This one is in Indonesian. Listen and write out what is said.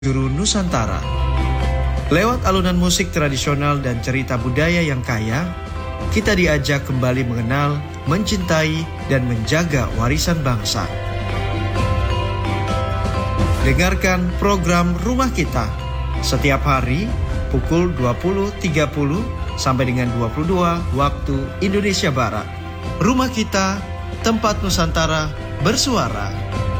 Juru Nusantara. Lewat alunan musik tradisional dan cerita budaya yang kaya, kita diajak kembali mengenal, mencintai, dan menjaga warisan bangsa. Dengarkan program Rumah Kita setiap hari pukul 20.30 sampai dengan 22 waktu Indonesia Barat. Rumah Kita, tempat Nusantara bersuara.